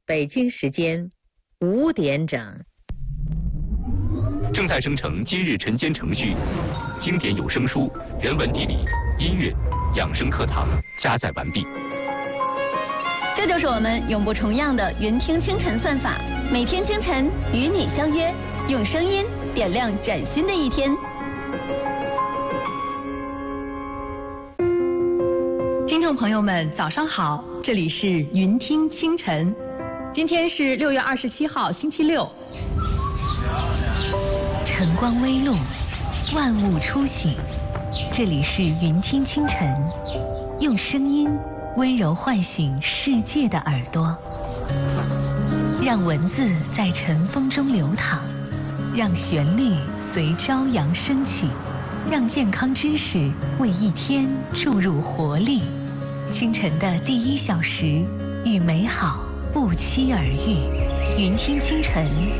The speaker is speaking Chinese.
北京时间5点整。 正在生成今日晨间程序，经典有声书、人文地理、音乐、养生课堂加载完毕。 这就是我们永不重样的云听清晨算法，每天清晨与你相约，用声音点亮崭新的一天。 听众朋友们，早上好，这里是云听清晨，今天是6月27号，星期六。 晨光微露，万物初醒，这里是云听清晨，用声音温柔唤醒世界的耳朵，让文字在晨风中流淌，让旋律随朝阳升起，让健康知识为一天注入活力。清晨的第1小时，与美好不期而遇。云听清晨，